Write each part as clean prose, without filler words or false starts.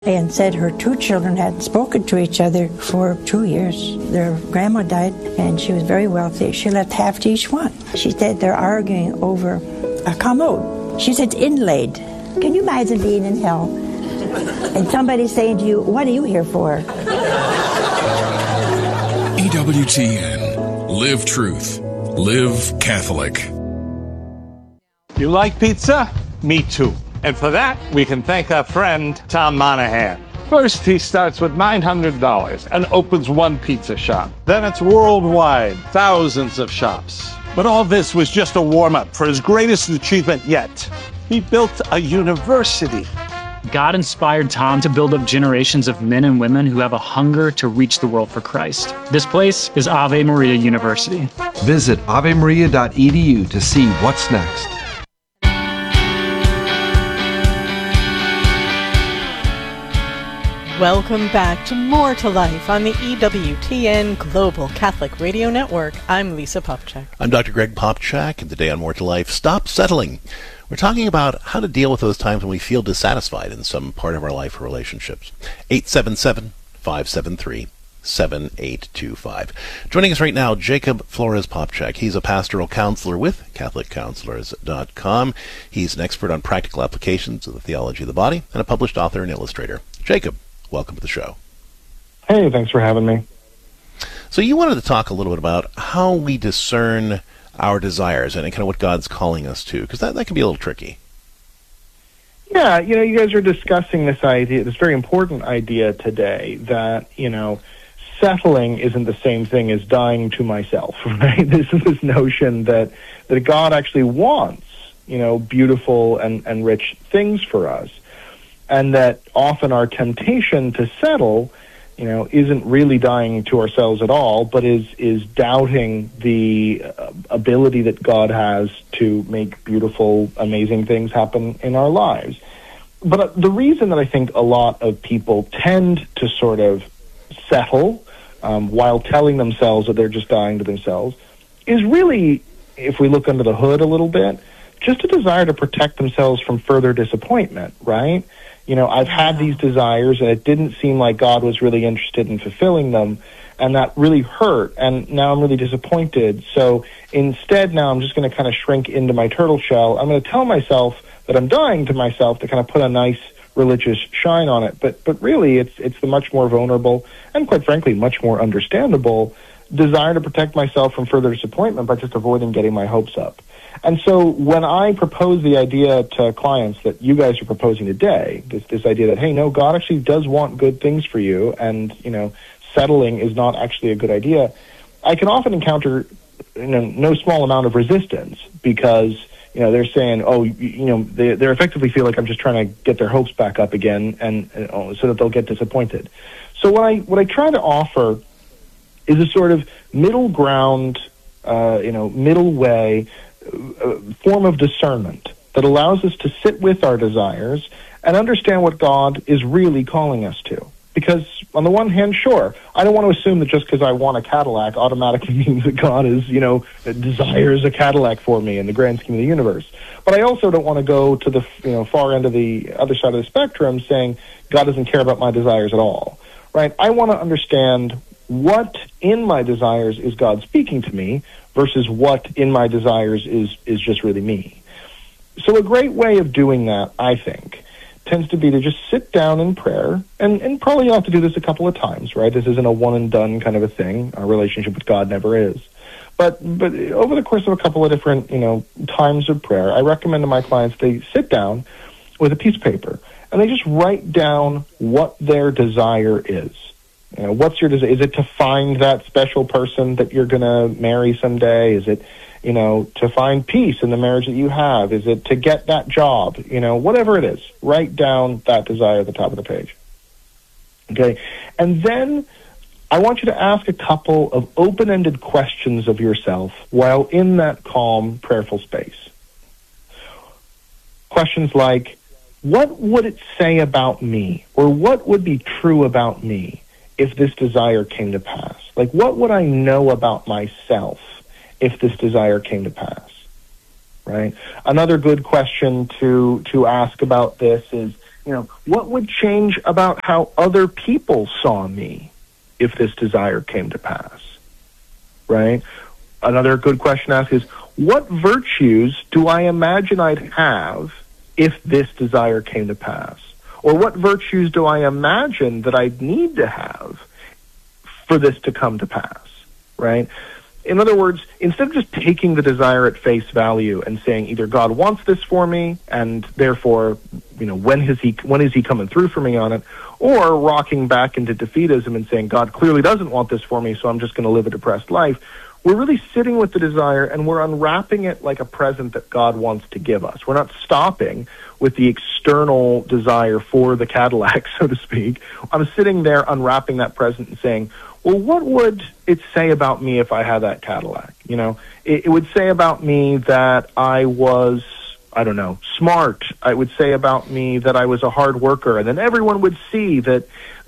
and said her two children hadn't spoken to each other for 2 years. Their grandma died, and she was very wealthy. She left half to each one. She said they're arguing over a commode. She said, it's inlaid. Can you imagine being in hell and somebody saying to you, what are you here for? EWTN. Live truth. Live Catholic. You like pizza? Me too. And for that, we can thank our friend, Tom Monahan. First, he starts with $900 and opens one pizza shop. Then it's worldwide, thousands of shops. But all this was just a warm-up for his greatest achievement yet. He built a university. God inspired Tom to build up generations of men and women who have a hunger to reach the world for Christ. This place is Ave Maria University. Visit avemaria.edu to see what's next. Welcome back to More to Life on the EWTN Global Catholic Radio Network. I'm Lisa Popchak. I'm Dr. Greg Popchak, and today on More to Life, Stop Settling. We're talking about how to deal with those times when we feel dissatisfied in some part of our life or relationships. 877-573-7825. Joining us right now, Jacob Flores Popchak. He's a pastoral counselor with CatholicCounselors.com. He's an expert on practical applications of the theology of the body and a published author and illustrator. Jacob, welcome to the show. Hey, thanks for having me. So you wanted to talk a little bit about how we discern our desires and kind of what God's calling us to, because that can be a little tricky. Yeah, you guys are discussing this idea, this very important idea today that, settling isn't the same thing as dying to myself, right? This notion that God actually wants, beautiful and rich things for us. And that often our temptation to settle, isn't really dying to ourselves at all, but is doubting the ability that God has to make beautiful, amazing things happen in our lives. But the reason that I think a lot of people tend to sort of settle while telling themselves that they're just dying to themselves is really, if we look under the hood a little bit, just a desire to protect themselves from further disappointment, right? I've had these desires, and it didn't seem like God was really interested in fulfilling them, and that really hurt, and now I'm really disappointed. So instead, now I'm just going to kind of shrink into my turtle shell. I'm going to tell myself that I'm dying to myself to kind of put a nice religious shine on it. But really, it's the much more vulnerable and, quite frankly, much more understandable desire to protect myself from further disappointment by just avoiding getting my hopes up. And so when I propose the idea to clients that you guys are proposing today, this idea that, hey, no, God actually does want good things for you, and, settling is not actually a good idea, I can often encounter no small amount of resistance because, they're saying, they effectively feel like I'm just trying to get their hopes back up again and so that they'll get disappointed. So what I try to offer is a sort of middle ground, middle way, form of discernment that allows us to sit with our desires and understand what God is really calling us to. Because on the one hand, sure, I don't want to assume that just because I want a Cadillac automatically means that God is, desires a Cadillac for me in the grand scheme of the universe. But I also don't want to go to the far end of the other side of the spectrum saying God doesn't care about my desires at all, right? I want to understand what in my desires is God speaking to me versus what in my desires is just really me. So a great way of doing that, I think, tends to be to just sit down in prayer, and probably you'll have to do this a couple of times, right? This isn't a one-and-done kind of a thing. Our relationship with God never is. But over the course of a couple of different, times of prayer, I recommend to my clients they sit down with a piece of paper, and they just write down what their desire is. What's your desire? Is it to find that special person that you're going to marry someday? Is it, to find peace in the marriage that you have? Is it to get that job? Whatever it is, write down that desire at the top of the page. Okay? And then I want you to ask a couple of open-ended questions of yourself while in that calm, prayerful space. Questions like, what would it say about me? Or what would be true about me if this desire came to pass? Like, what would I know about myself if this desire came to pass? Right? Another good question to ask about this is, what would change about how other people saw me if this desire came to pass, right? Another good question to ask is, what virtues do I imagine I'd have if this desire came to pass? Or what virtues do I imagine that I'd need to have for this to come to pass, right? In other words, instead of just taking the desire at face value and saying either God wants this for me and therefore, when is he coming through for me on it, or rocking back into defeatism and saying God clearly doesn't want this for me, so I'm just going to live a depressed life, we're really sitting with the desire and we're unwrapping it like a present that God wants to give us. We're not stopping with the external desire for the Cadillac, so to speak. I'm sitting there unwrapping that present and saying, well, what would it say about me if I had that Cadillac? It would say about me that I was, smart. It would say about me that I was a hard worker. And then everyone would see that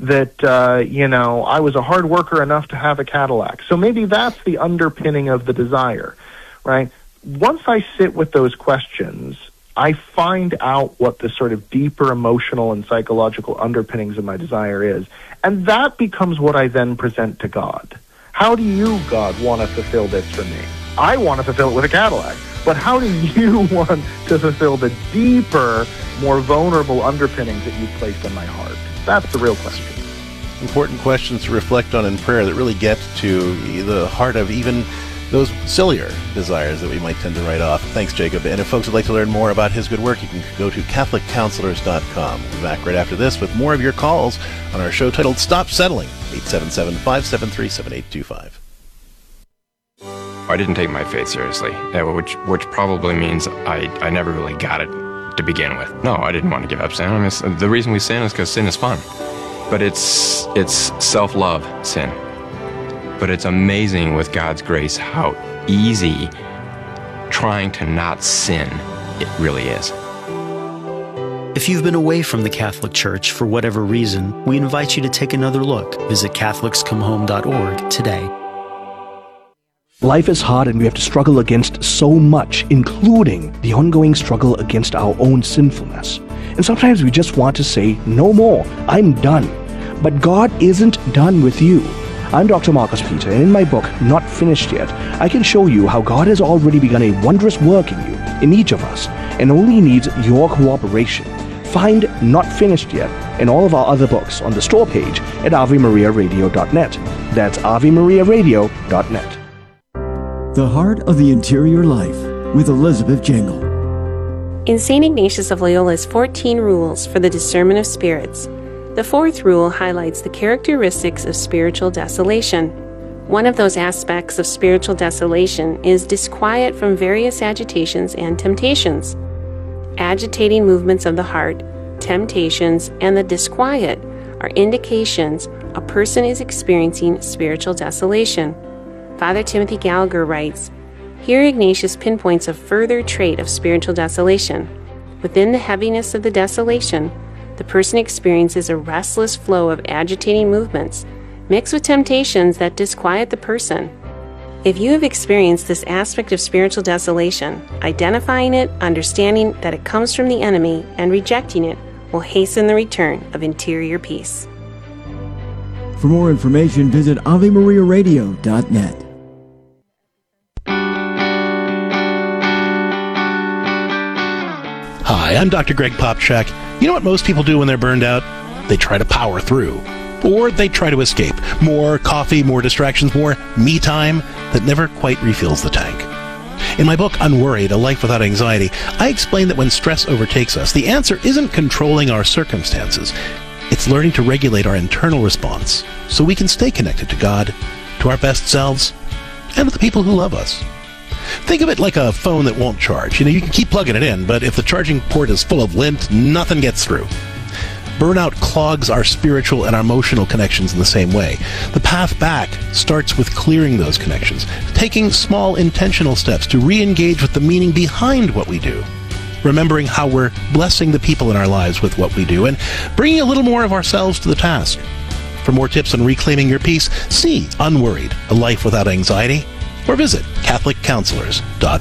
I was a hard worker enough to have a Cadillac. So maybe that's the underpinning of the desire, right? Once I sit with those questions, I find out what the sort of deeper emotional and psychological underpinnings of my desire is. And that becomes what I then present to God. How do you, God, want to fulfill this for me? I want to fulfill it with a Cadillac. But how do you want to fulfill the deeper, more vulnerable underpinnings that you've placed in my heart? That's the real question. Important questions to reflect on in prayer that really get to the heart of even those sillier desires that we might tend to write off. Thanks, Jacob. And if folks would like to learn more about his good work, you can go to CatholicCounselors.com. We'll be back right after this with more of your calls on our show titled Stop Settling, 877-573-7825. I didn't take my faith seriously, which probably means I never really got it to begin with. No, I didn't want to give up sin. The reason we sin is because sin is fun. But it's self-love sin. But it's amazing with God's grace how easy trying to not sin it really is. If you've been away from the Catholic Church for whatever reason, we invite you to take another look. Visit CatholicsComeHome.org today. Life is hard and we have to struggle against so much, including the ongoing struggle against our own sinfulness. And sometimes we just want to say, no more, I'm done. But God isn't done with you. I'm Dr. Marcus Peter, and in my book, Not Finished Yet, I can show you how God has already begun a wondrous work in you, in each of us, and only needs your cooperation. Find Not Finished Yet and all of our other books on the store page at AveMariaRadio.net. That's AveMariaRadio.net. The Heart of the Interior Life with Elizabeth Jingle. In St. Ignatius of Loyola's 14 Rules for the Discernment of Spirits, the fourth rule highlights the characteristics of spiritual desolation. One of those aspects of spiritual desolation is disquiet from various agitations and temptations. Agitating movements of the heart, temptations, and the disquiet are indications a person is experiencing spiritual desolation. Father Timothy Gallagher writes, "Here Ignatius pinpoints a further trait of spiritual desolation. Within the heaviness of the desolation, the person experiences a restless flow of agitating movements, mixed with temptations that disquiet the person." If you have experienced this aspect of spiritual desolation, identifying it, understanding that it comes from the enemy, and rejecting it will hasten the return of interior peace. For more information, visit AveMariaRadio.net. Hi, I'm Dr. Greg Popchak. You know what most people do when they're burned out? They try to power through. Or they try to escape. More coffee, more distractions, more me time that never quite refills the tank. In my book, Unworried, A Life Without Anxiety, I explain that when stress overtakes us, the answer isn't controlling our circumstances. It's learning to regulate our internal response so we can stay connected to God, to our best selves, and to the people who love us. Think of it like a phone that won't charge. You can keep plugging it in, but if the charging port is full of lint, nothing gets through. Burnout clogs our spiritual and our emotional connections in the same way. The path back starts with clearing those connections, taking small intentional steps to re-engage with the meaning behind what we do, remembering how we're blessing the people in our lives with what we do, and bringing a little more of ourselves to the task. For more tips on reclaiming your peace, see Unworried, A Life Without Anxiety, or visit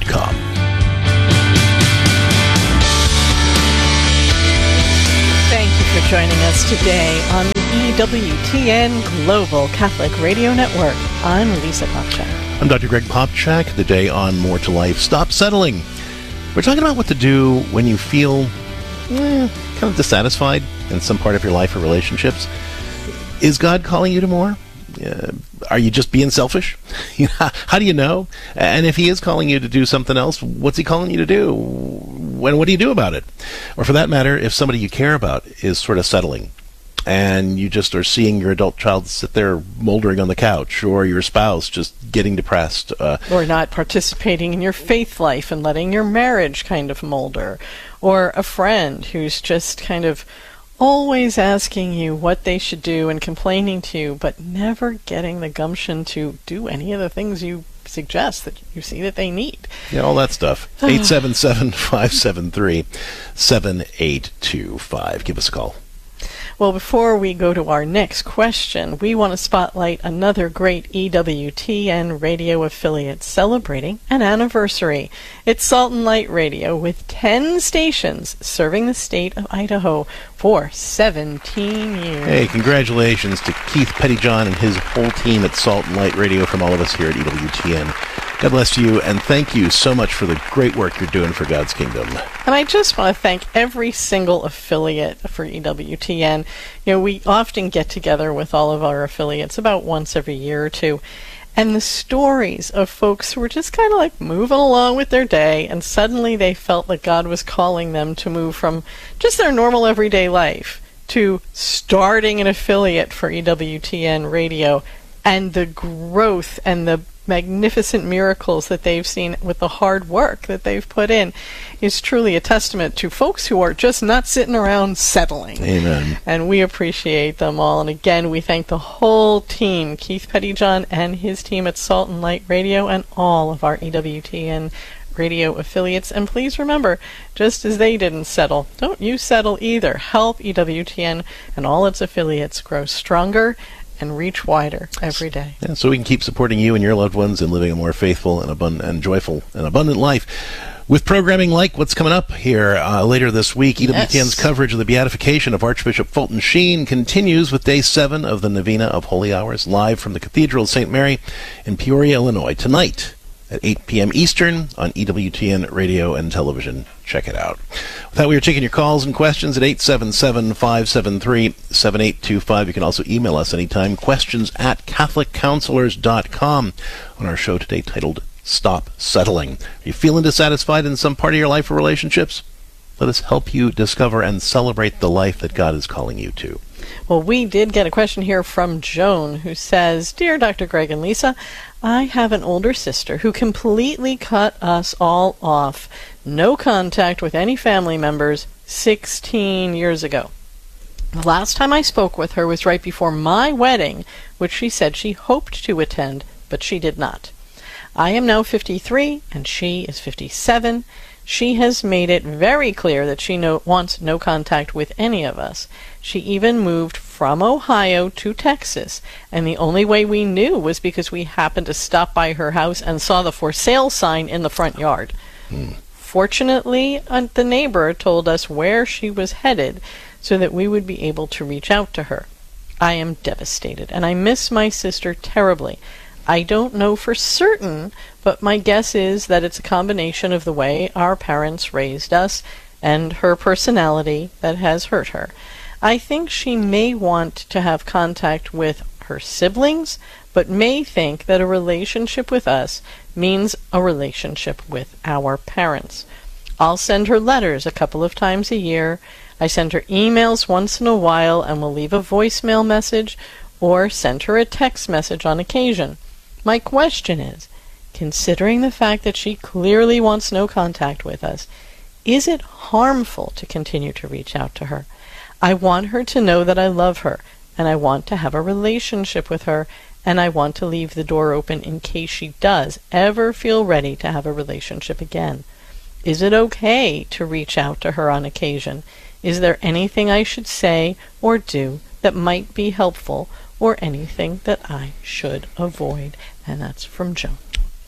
CatholicCounselors.com. Thank joining us today on the EWTN Global Catholic Radio Network. I'm Lisa Popchak. I'm Dr. Greg Popchak. Today on More to Life, Stop Settling. We're talking about what to do when you feel kind of dissatisfied in some part of your life or relationships. Is God calling you to more? Are you just being selfish? How do you know? And if he is calling you to do something else, what's he calling you to do? What do you do about it? Or for that matter, if somebody you care about is sort of settling and you just are seeing your adult child sit there moldering on the couch, or your spouse just getting depressed. Or not participating in your faith life and letting your marriage kind of molder. Or a friend who's just kind of always asking you what they should do and complaining to you, but never getting the gumption to do any of the things you suggest that you see that they need. Yeah, all that stuff. 877-573-7825. Give us a call. Well, before we go to our next question, we want to spotlight another great EWTN radio affiliate celebrating an anniversary. It's Salt and Light Radio, with 10 stations serving the state of Idaho for 17 years. Hey, congratulations to Keith Pettyjohn and his whole team at Salt and Light Radio from all of us here at EWTN. God bless you, and thank you so much for the great work you're doing for God's kingdom. And I just want to thank every single affiliate for EWTN. You know, we often get together with all of our affiliates about once every year or two, and the stories of folks who were just kind of like moving along with their day, and suddenly they felt that God was calling them to move from just their normal everyday life to starting an affiliate for EWTN Radio, and the growth and the magnificent miracles that they've seen with the hard work that they've put in is truly a testament to folks who are just not sitting around settling. Amen. And we appreciate them all. And again, we thank the whole team, Keith Pettyjohn and his team at Salt and Light Radio, and all of our EWTN radio affiliates. And please remember, just as they didn't settle, don't you settle either. Help EWTN and all its affiliates grow stronger and reach wider every day. Yeah, so we can keep supporting you and your loved ones and living a more faithful and abundant and joyful and abundant life. With programming like what's coming up here later this week, EWTN's coverage of the beatification of Archbishop Fulton Sheen continues with Day 7 of the Novena of Holy Hours, live from the Cathedral of St. Mary in Peoria, Illinois, tonight at 8 p.m. Eastern on EWTN Radio and Television. Check it out. With that, we are taking your calls and questions at 877-573-7825. You can also email us anytime, questions@catholiccounselors.com, on our show today titled Stop Settling. Are you feeling dissatisfied in some part of your life or relationships? Let us help you discover and celebrate the life that God is calling you to. Well, we did get a question here from Joan, who says, Dear Dr. Greg and Lisa, I have an older sister who completely cut us all off. No contact with any family members 16 years ago. The last time I spoke with her was right before my wedding, which she said she hoped to attend, but she did not. I am now 53, and she is 57. She has made it very clear that she wants no contact with any of us. She even moved from Ohio to Texas, and the only way we knew was because we happened to stop by her house and saw the for sale sign in the front yard. Fortunately, the neighbor told us where she was headed so that we would be able to reach out to her. I am devastated, and I miss my sister terribly. I don't know for certain, but my guess is that it's a combination of the way our parents raised us and her personality that has hurt her. I think she may want to have contact with her siblings, but may think that a relationship with us means a relationship with our parents. I'll send her letters a couple of times a year. I send her emails once in a while and will leave a voicemail message or send her a text message on occasion. My question is, considering the fact that she clearly wants no contact with us, is it harmful to continue to reach out to her? I want her to know that I love her, and I want to have a relationship with her, and I want to leave the door open in case she does ever feel ready to have a relationship again. Is it okay to reach out to her on occasion? Is there anything I should say or do that might be helpful, or anything that I should avoid? And that's from Joan.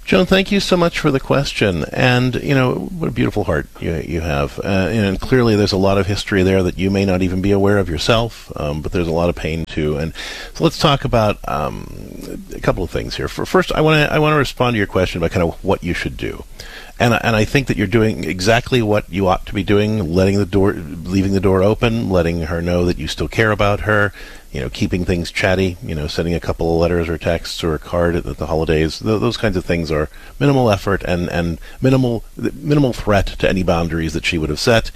Joan, thank you so much for the question. And, what a beautiful heart you have. And clearly there's a lot of history there that you may not even be aware of yourself, but there's a lot of pain too. And so let's talk about a couple of things here. First, I want to respond to your question about kind of what you should do. And I think that you're doing exactly what you ought to be doing, leaving the door open, letting her know that you still care about her, keeping things chatty, sending a couple of letters or texts or a card at the holidays. Those kinds of things are minimal effort and minimal threat to any boundaries that she would have set.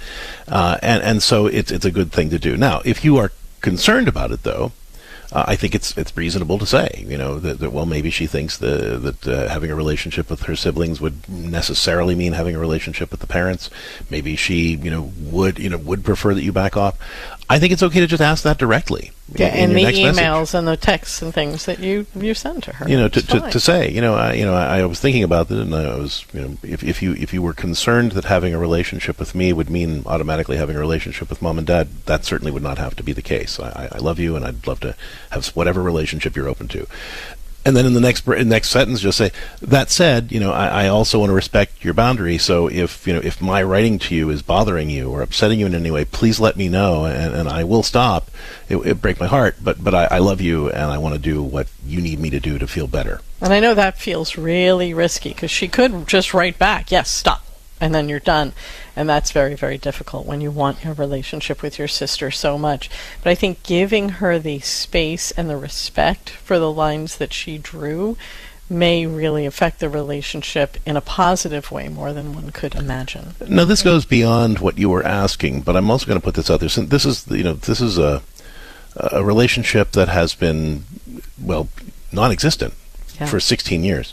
And so it's a good thing to do. Now, if you are concerned about it, though, I think it's reasonable to say, that well, maybe she thinks that having a relationship with her siblings would necessarily mean having a relationship with the parents. Maybe she, would prefer that you back off. I think it's okay to just ask that directly. In the emails and the texts and things that you send to her. To say, I was thinking about that, and I was, if you were concerned that having a relationship with me would mean automatically having a relationship with mom and dad, that certainly would not have to be the case. I love you, and I'd love to have whatever relationship you're open to. And then in the next sentence, just say, that said, I also want to respect your boundary. So if my writing to you is bothering you or upsetting you in any way, please let me know, and I will stop. It break my heart, but I love you, and I want to do what you need me to do to feel better. And I know that feels really risky, because she could just write back, yes, stop, and then you're done. And that's very, very difficult when you want a relationship with your sister so much. But I think giving her the space and the respect for the lines that she drew may really affect the relationship in a positive way more than one could imagine. Now, this goes beyond what you were asking, but I'm also going to put this out there. Since this is a relationship that has been, non-existent for 16 years.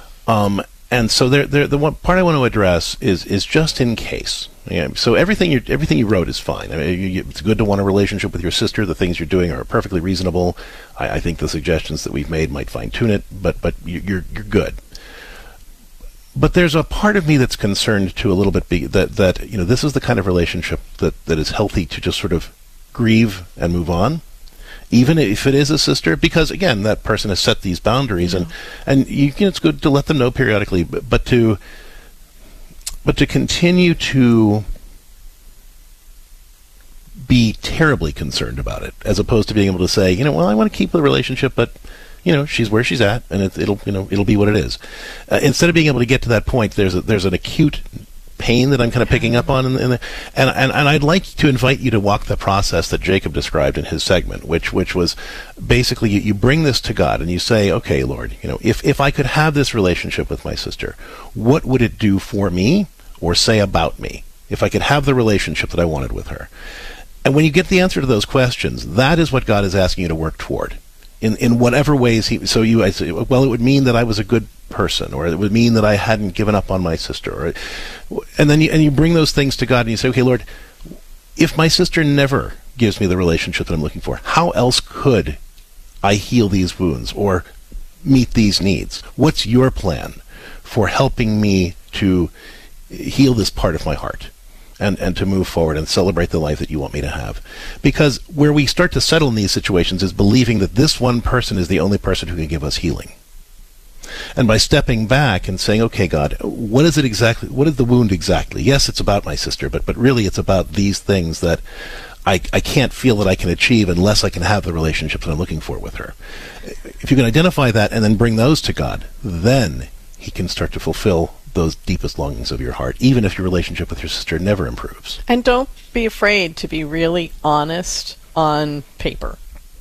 And so the one part I want to address is just in case. Yeah, so everything you wrote is fine. I mean, it's good to want a relationship with your sister. The things you're doing are perfectly reasonable. I think the suggestions that we've made might fine-tune it, but you're good. But there's a part of me that's concerned too a little bit that this is the kind of relationship that is healthy to just sort of grieve and move on. Even if it is a sister, because again, that person has set these boundaries, and it's good to let them know periodically, but to continue to be terribly concerned about it, as opposed to being able to say, I want to keep the relationship, but she's where she's at, and it'll be what it is. Instead of being able to get to that point, there's an acute pain that I'm kind of picking up on, and I'd like to invite you to walk the process that Jacob described in his segment, which was basically you bring this to God and you say, okay, Lord, if I could have this relationship with my sister, what would it do for me or say about me if I could have the relationship that I wanted with her? And when you get the answer to those questions, that is what God is asking you to work toward. In whatever ways I say, well, it would mean that I was a good person, or it would mean that I hadn't given up on my sister, and then you bring those things to God and you say, okay, Lord, if my sister never gives me the relationship that I'm looking for, how else could I heal these wounds or meet these needs? What's your plan for helping me to heal this part of my heart? And to move forward and celebrate the life that you want me to have. Because where we start to settle in these situations is believing that this one person is the only person who can give us healing. And by stepping back and saying, okay, God, what is it exactly? What is the wound exactly? Yes, it's about my sister, but really it's about these things that I can't feel that I can achieve unless I can have the relationship that I'm looking for with her. If you can identify that and then bring those to God, then He can start to fulfill those deepest longings of your heart, even if your relationship with your sister never improves. And don't be afraid to be really honest on paper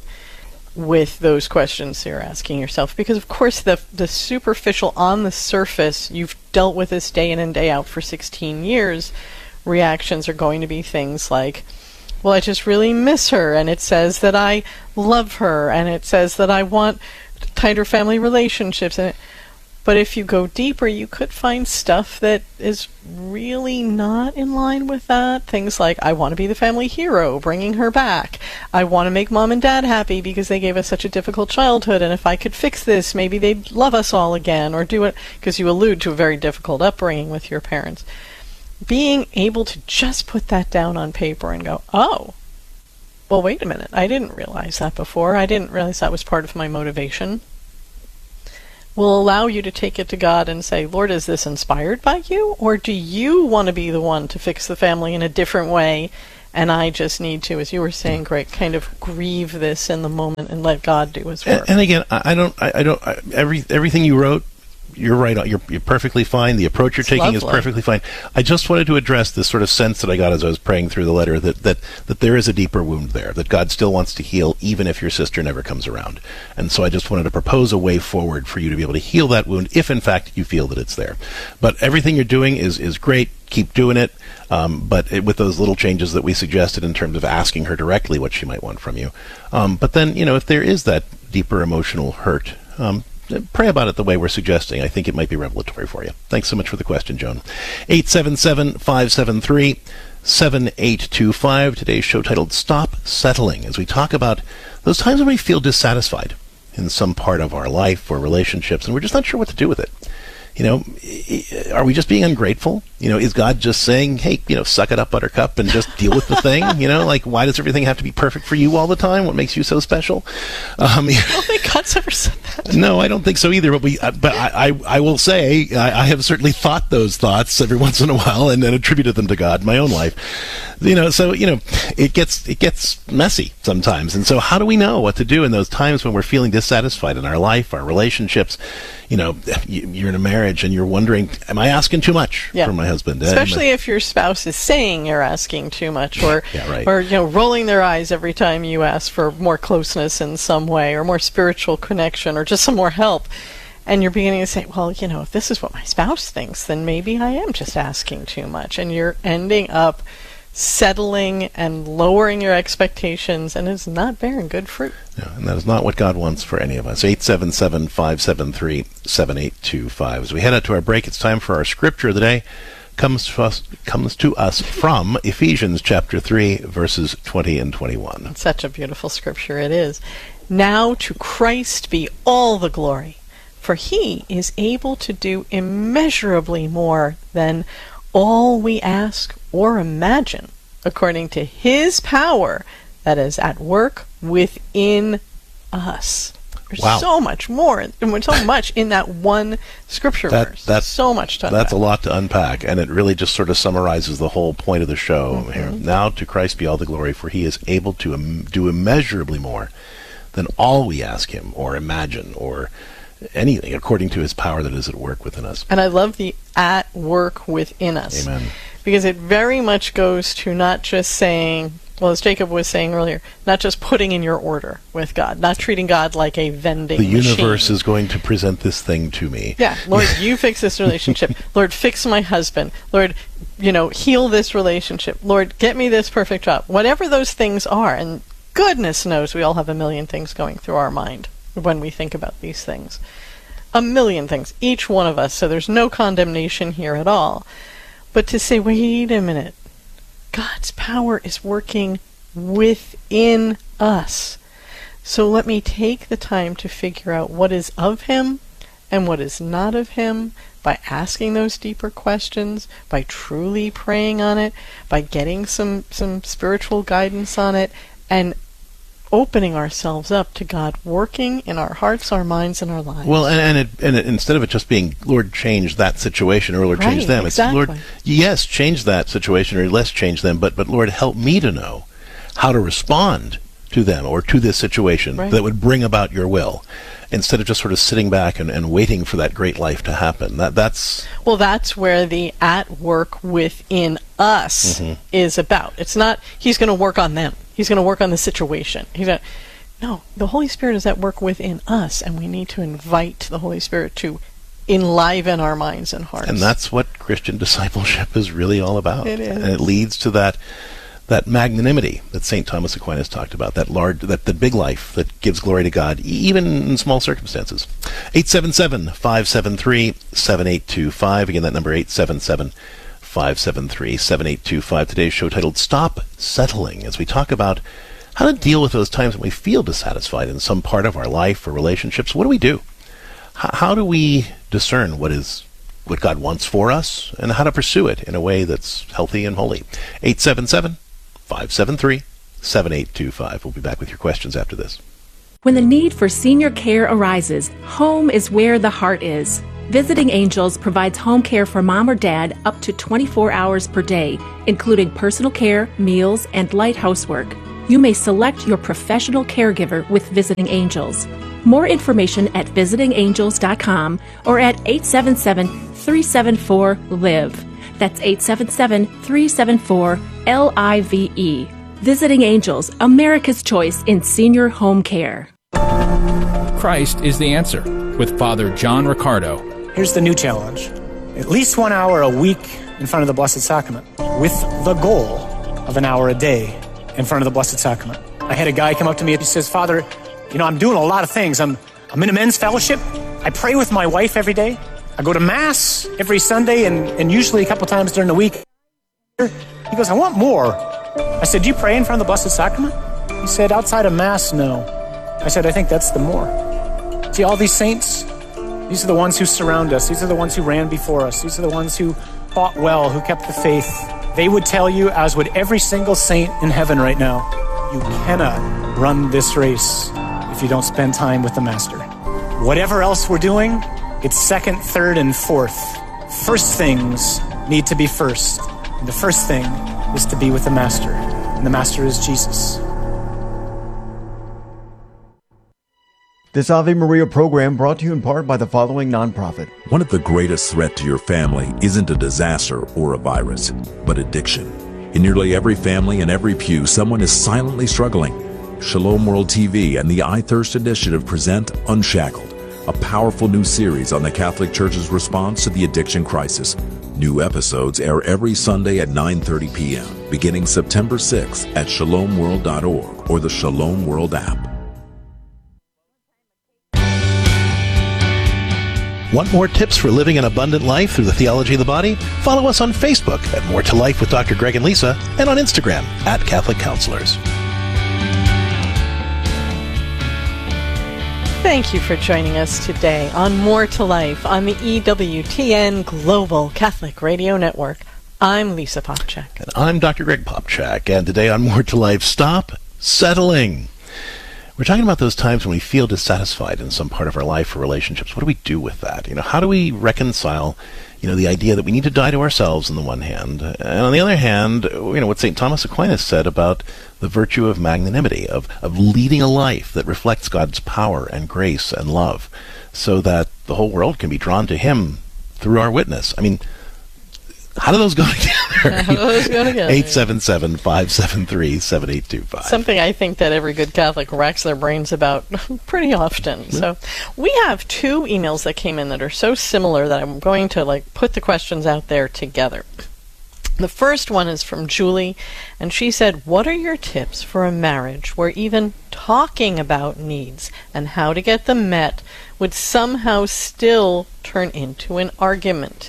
with those questions you're asking yourself, because of course the superficial, on the surface, you've dealt with this day in and day out for 16 years, reactions are going to be things like, well, I just really miss her, and it says that I love her, and it says that I want tighter family relationships, but if you go deeper, you could find stuff that is really not in line with that. Things like, I want to be the family hero, bringing her back. I want to make mom and dad happy because they gave us such a difficult childhood, and if I could fix this, maybe they'd love us all again, or do it, because you allude to a very difficult upbringing with your parents. Being able to just put that down on paper and go, oh, well, wait a minute, I didn't realize that before. I didn't realize that was part of my motivation. will allow you to take it to God and say, Lord, is this inspired by you? Or do you want to be the one to fix the family in a different way? And I just need to, as you were saying, Greg, kind of grieve this in the moment and let God do his work. And again, everything you wrote, you're right. You're perfectly fine. The approach you're taking is perfectly fine. I just wanted to address this sort of sense that I got as I was praying through the letter that there is a deeper wound there, that God still wants to heal even if your sister never comes around. And so I just wanted to propose a way forward for you to be able to heal that wound if in fact you feel that it's there. But everything you're doing is great. Keep doing it. But with those little changes that we suggested in terms of asking her directly what she might want from you. But then, if there is that deeper emotional hurt, pray about it the way we're suggesting. I think it might be revelatory for you. Thanks so much for the question, Joan. 877-573-7825. Today's show titled Stop Settling, as we talk about those times when we feel dissatisfied in some part of our life or relationships, and we're just not sure what to do with it. Are we just being ungrateful? Is God just saying, hey, suck it up, buttercup, and just deal with the thing? Why does everything have to be perfect for you all the time? What makes you so special? I don't think God's ever said that. No, I don't think so either. But I will say, I have certainly thought those thoughts every once in a while and then attributed them to God in my own life. It gets messy sometimes. And so how do we know what to do in those times when we're feeling dissatisfied in our life, our relationships? You're in a marriage and you're wondering, am I asking too much from my husband? Especially if your spouse is saying you're asking too much, or rolling their eyes every time you ask for more closeness in some way, or more spiritual connection, or just some more help. And you're beginning to say, well, if this is what my spouse thinks, then maybe I am just asking too much. And you're ending up settling and lowering your expectations, and it's not bearing good fruit. Yeah, and that is not what God wants for any of us. 877-573-7825. As we head out to our break, it's time for our scripture of the day. Comes to us from Ephesians chapter 3, verses 20 and 21. It's such a beautiful scripture it is. Now to Christ be all the glory, for he is able to do immeasurably more than all we ask or imagine, according to his power that is at work within us. There's so much more, and so much in that one scripture verse. That's so much to unpack. That's a lot to unpack, and it really just sort of summarizes the whole point of the show here. Now to Christ be all the glory, for he is able to do immeasurably more than all we ask him or imagine or anything, according to his power that is at work within us. And I love the at work within us. Amen. Because it very much goes to not just saying, well, as Jacob was saying earlier, not just putting in your order with God, not treating God like a vending machine. The universe is going to present this thing to me. Yeah, Lord, you fix this relationship. Lord, fix my husband. Lord, heal this relationship. Lord, get me this perfect job. Whatever those things are, and goodness knows we all have a million things going through our mind when we think about these things. A million things, each one of us, so there's no condemnation here at all. But to say, wait a minute, God's power is working within us. So let me take the time to figure out what is of him and what is not of him by asking those deeper questions, by truly praying on it, by getting some spiritual guidance on it, and opening ourselves up to God working in our hearts, our minds, and our lives. Well, and instead of it just being, Lord, change that situation, or Lord, change them, exactly. It's, Lord, yes, change that situation, or let's change them, but Lord, help me to know how to respond to them or to this situation that would bring about your will, instead of just sort of sitting back and waiting for that great life to happen. That's where the at work within us is about. It's not he's going to work on them. He's going to work on the situation. No, the Holy Spirit is at work within us, and we need to invite the Holy Spirit to enliven our minds and hearts. And that's what Christian discipleship is really all about. It is. And it leads to that magnanimity that St. Thomas Aquinas talked about, that big life that gives glory to God, even in small circumstances. 877-573-7825. Again, that number 877-573-7825. Today's show titled Stop Settling, as we talk about how to deal with those times when we feel dissatisfied in some part of our life or relationships. What do we do? How do we discern what God wants for us and how to pursue it in a way that's healthy and holy? 877-573-7825. We'll be back with your questions after this. When the need for senior care arises, home is where the heart is. Visiting Angels provides home care for mom or dad up to 24 hours per day, including personal care, meals, and light housework. You may select your professional caregiver with Visiting Angels. More information at visitingangels.com or at 877-374-LIVE. That's 877-374-LIVE. Visiting Angels, America's choice in senior home care. Christ is the answer with Father John Riccardo. Here's the new challenge. At least 1 hour a week in front of the Blessed Sacrament, with the goal of an hour a day in front of the Blessed Sacrament. I had a guy come up to me and he says, Father, I'm doing a lot of things. I'm in a men's fellowship. I pray with my wife every day. I go to Mass every Sunday and usually a couple times during the week. He goes, I want more. I said, do you pray in front of the Blessed Sacrament? He said, outside of Mass, no. I said, I think that's the more. See, all these saints, these are the ones who surround us. These are the ones who ran before us. These are the ones who fought well, who kept the faith. They would tell you, as would every single saint in heaven right now, you cannot run this race if you don't spend time with the Master. Whatever else we're doing, it's second, third, and fourth. First things need to be first. And the first thing is to be with the Master. And the Master is Jesus. This Ave Maria program brought to you in part by the following nonprofit. One of the greatest threats to your family isn't a disaster or a virus, but addiction. In nearly every family and every pew, someone is silently struggling. Shalom World TV and the I Thirst Initiative present Unshackled, a powerful new series on the Catholic Church's response to the addiction crisis. New episodes air every Sunday at 9:30 p.m., beginning September 6th at shalomworld.org or the Shalom World app. Want more tips for living an abundant life through the theology of the body? Follow us on Facebook at More to Life with Dr. Greg and Lisa, and on Instagram at Catholic Counselors. Thank you for joining us today on More to Life on the EWTN Global Catholic Radio Network. I'm Lisa Popchak. And I'm Dr. Greg Popchak, and today on More to Life, stop settling. We're talking about those times when we feel dissatisfied in some part of our life or relationships. What do we do with that? How do we reconcile, the idea that we need to die to ourselves on the one hand, and on the other hand, what St. Thomas Aquinas said about the virtue of magnanimity, of leading a life that reflects God's power and grace and love, so that the whole world can be drawn to Him through our witness. How do those go together? 877-573-7825. Something I think that every good Catholic racks their brains about pretty often. So we have two emails that came in that are so similar that I'm going to put the questions out there together. The first one is from Julie, and she said, what are your tips for a marriage where even talking about needs and how to get them met would somehow still turn into an argument?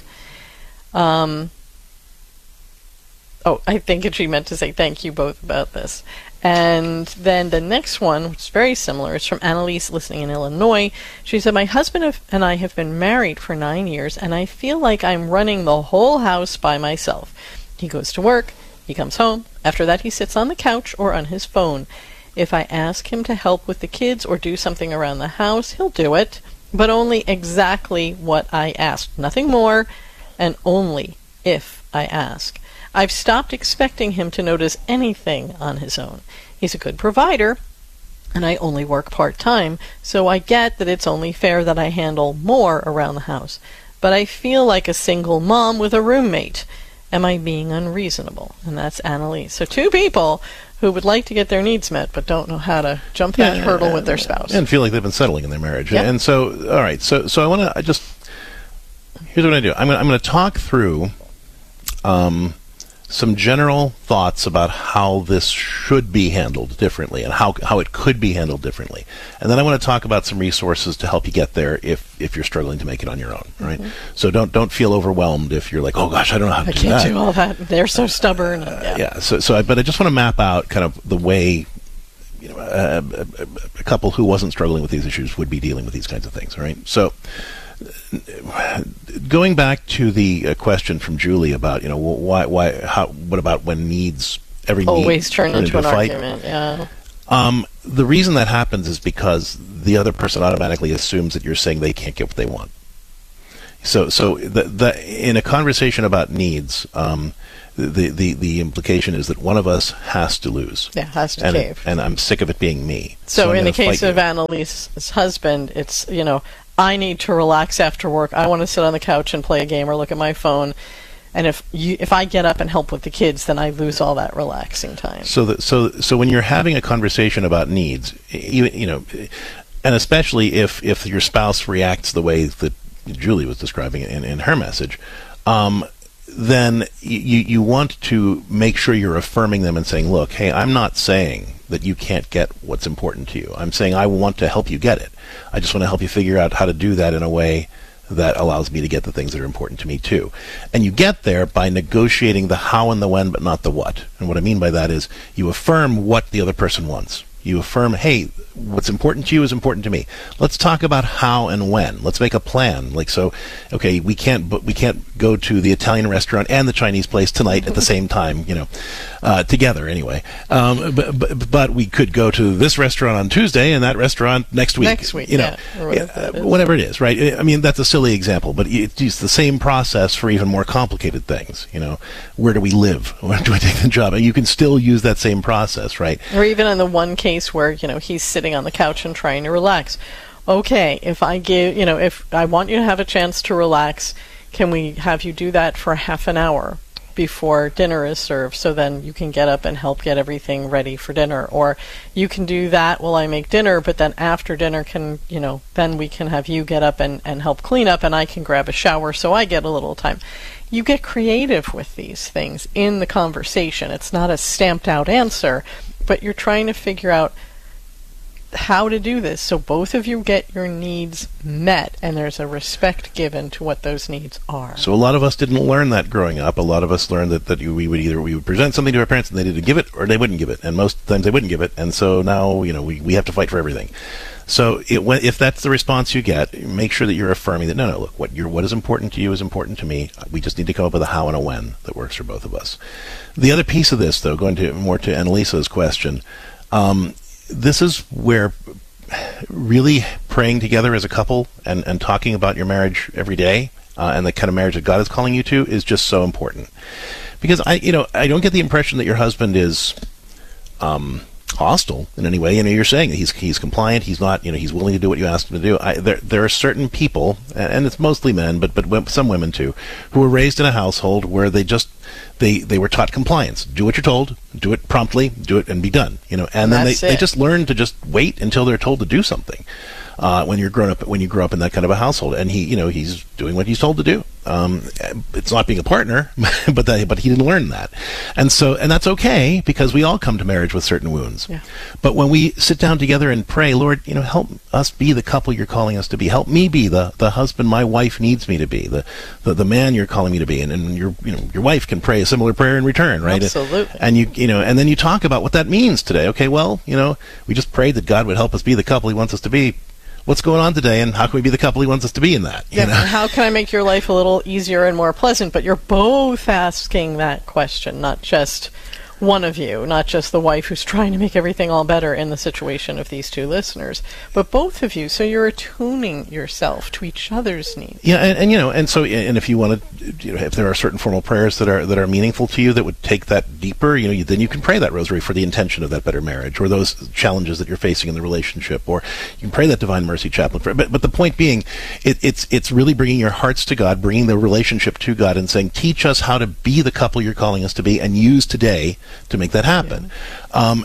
I think she meant to say thank you both about this. And then the next one, which is very similar, is from Annalise, listening in Illinois. She said, my husband and I have been married for 9 years, and I feel like I'm running the whole house by myself. He goes to work, he comes home. After that, he sits on the couch or on his phone. If I ask him to help with the kids or do something around the house, he'll do it, but only exactly what I asked. Nothing more, and only if I ask. I've stopped expecting him to notice anything on his own. He's a good provider, and I only work part-time, so I get that it's only fair that I handle more around the house. But I feel like a single mom with a roommate. Am I being unreasonable? And that's Annalise. So two people who would like to get their needs met but don't know how to jump that hurdle with their spouse. And feel like they've been settling in their marriage. Yep. And so, all right, so I want to here's what I do. I'm going to talk through some general thoughts about how this should be handled differently and how it could be handled differently. And then I want to talk about some resources to help you get there if you're struggling to make it on your own, right? Mm-hmm. So don't feel overwhelmed if you're like, oh gosh, I don't know how to do that. I can't do all that. They're so stubborn. But I just want to map out kind of the way a couple who wasn't struggling with these issues would be dealing with these kinds of things, all right? So going back to the question from Julie about what about when needs always turn into an argument? Yeah. the reason that happens is because the other person automatically assumes that you're saying they can't get what they want. So in a conversation about needs, the implication is that one of us has to lose. Yeah, has to cave. And I'm sick of it being me. So in the case of Annalise's husband, it's, I need to relax after work. I want to sit on the couch and play a game or look at my phone. And if I get up and help with the kids, then I lose all that relaxing time. So when you're having a conversation about needs, and especially if your spouse reacts the way that Julie was describing it in her message, then you want to make sure you're affirming them and saying, look, hey, I'm not saying that you can't get what's important to you. I'm saying I want to help you get it. I just want to help you figure out how to do that in a way that allows me to get the things that are important to me too. And you get there by negotiating the how and the when, but not the what. And what I mean by that is you affirm what the other person wants. You affirm, hey, what's important to you is important to me. Let's talk about how and when. Let's make a plan. Okay, we can't go to the Italian restaurant and the Chinese place tonight at the same time, together anyway. But we could go to this restaurant on Tuesday and that restaurant next week. Whatever it is, right? I mean, that's a silly example, but it's the same process for even more complicated things. Where do we live? Where do I take the job? And you can still use that same process, right? Or even in the one case where he's sitting on the couch and trying to relax. Okay, if I want you to have a chance to relax, can we have you do that for half an hour before dinner is served, so then you can get up and help get everything ready for dinner? Or you can do that while I make dinner, but then after dinner then we can have you get up and help clean up, and I can grab a shower so I get a little time. You get creative with these things in the conversation. It's not a stamped out answer, but you're trying to figure out how to do this so both of you get your needs met and there's a respect given to what those needs are. So a lot of us didn't learn that growing up. A lot of us learned that we would present something to our parents and they didn't give it, or they wouldn't give it, and most times they wouldn't give it, and so now we have to fight for everything. So if that's the response you get, make sure that you're affirming that no, look, what is important to you is important to me. We just need to come up with a how and a when that works for both of us. The other piece of this, though, going more to Annalisa's question, this is where really praying together as a couple and talking about your marriage every day and the kind of marriage that God is calling you to is just so important. Because I don't get the impression that your husband is hostile in any way. You're saying that he's compliant. He's not. He's willing to do what you ask him to do. There are certain people, and it's mostly men, but some women too, who were raised in a household where they were taught compliance. Do what you're told. Do it promptly. Do it and be done. And then they just learn to just wait until they're told to do something. When you grow up in that kind of a household, and he's doing what he's told to do. It's not being a partner, but he didn't learn that, and that's okay, because we all come to marriage with certain wounds. Yeah. But when we sit down together and pray, Lord, help us be the couple you're calling us to be. Help me be the husband my wife needs me to be, the man you're calling me to be, and your wife can pray a similar prayer in return, right? Absolutely. And and then you talk about what that means today. Okay, well, we just prayed that God would help us be the couple He wants us to be. What's going on today, and how can we be the couple He wants us to be in that? Yeah, how can I make your life a little easier and more pleasant? But you're both asking that question, not just one of you, not just the wife who's trying to make everything all better in the situation of these two listeners, but both of you. So you're attuning yourself to each other's needs. Yeah, and so if you want to, if there are certain formal prayers that are meaningful to you that would take that deeper, then you can pray that rosary for the intention of that better marriage, or those challenges that you're facing in the relationship, or you can pray that Divine Mercy Chaplain prayer. But the point being, it's really bringing your hearts to God, bringing the relationship to God, and saying, teach us how to be the couple you're calling us to be, and use today to make that happen. Yeah.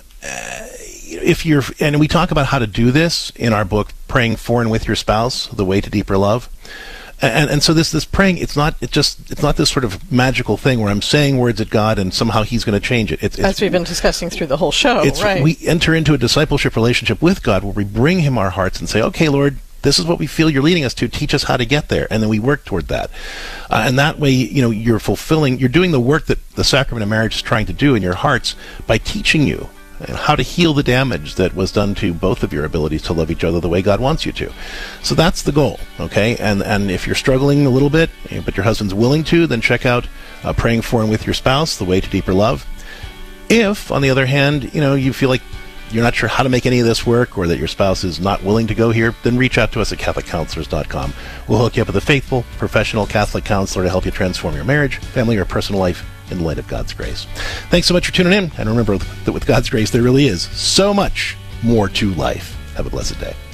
And we talk about how to do this in our book, Praying For and With Your Spouse, The Way to Deeper Love. And so this praying, it's not this sort of magical thing where I'm saying words at God and somehow He's going to change it. As we've been discussing through the whole show, right? We enter into a discipleship relationship with God where we bring Him our hearts and say, okay, Lord, this is what we feel you're leading us to. Teach us how to get there. And then we work toward that. And that way, you're doing the work that the sacrament of marriage is trying to do in your hearts by teaching you how to heal the damage that was done to both of your abilities to love each other the way God wants you to. So that's the goal, okay? And if you're struggling a little bit, but your husband's willing to, then check out Praying For and With Your Spouse, The Way to Deeper Love. If, on the other hand, you feel like you're not sure how to make any of this work, or that your spouse is not willing to go here, then reach out to us at CatholicCounselors.com. We'll hook you up with a faithful, professional Catholic counselor to help you transform your marriage, family, or personal life in the light of God's grace. Thanks so much for tuning in, and remember that with God's grace, there really is so much more to life. Have a blessed day.